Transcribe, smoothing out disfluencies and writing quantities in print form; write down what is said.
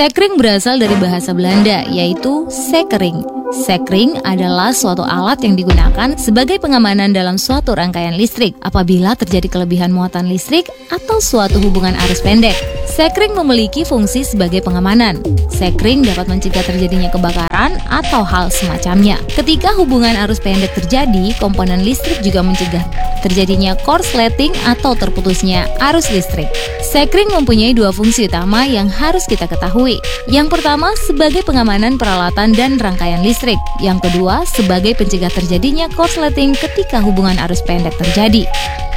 Sekring berasal dari bahasa Belanda, yaitu sekering. Sekring adalah suatu alat yang digunakan sebagai pengamanan dalam suatu rangkaian listrik apabila terjadi kelebihan muatan listrik atau suatu hubungan arus pendek. Sekring memiliki fungsi sebagai pengamanan. Sekring dapat mencegah terjadinya kebakaran atau hal semacamnya. Ketika hubungan arus pendek terjadi, komponen listrik juga mencegah terjadinya korsleting atau terputusnya arus listrik. Sekring mempunyai dua fungsi utama yang harus kita ketahui. Yang pertama sebagai pengamanan peralatan dan rangkaian listrik. Yang kedua sebagai pencegah terjadinya korsleting ketika hubungan arus pendek terjadi.